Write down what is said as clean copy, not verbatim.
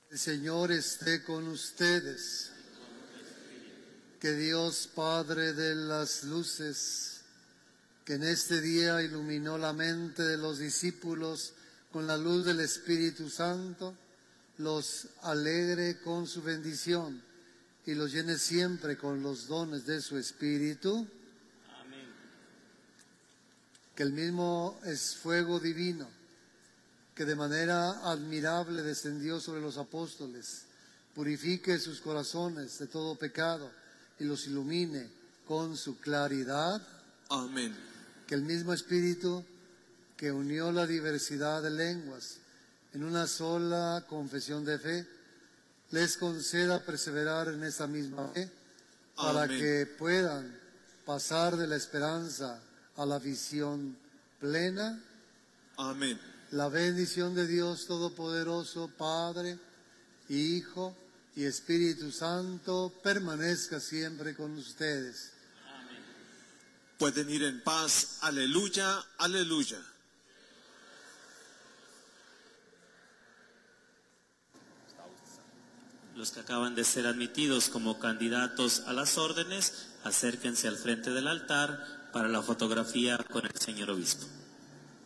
El Señor esté con ustedes. Que Dios Padre de las luces, que en este día iluminó la mente de los discípulos con la luz del Espíritu Santo, los alegre con su bendición y los llene siempre con los dones de su Espíritu. Amén. Que el mismo es fuego divino, que de manera admirable descendió sobre los apóstoles, purifique sus corazones de todo pecado y los ilumine con su claridad. Amén. Que el mismo Espíritu que unió la diversidad de lenguas en una sola confesión de fe, les conceda perseverar en esa misma fe, para Amén. que puedan pasar de la esperanza a la visión plena. Amén. La bendición de Dios Todopoderoso, Padre, Hijo y Espíritu Santo, permanezca siempre con ustedes. Amén. Pueden ir en paz. Aleluya, aleluya. Los que acaban de ser admitidos como candidatos a las órdenes, acérquense al frente del altar para la fotografía con el señor obispo.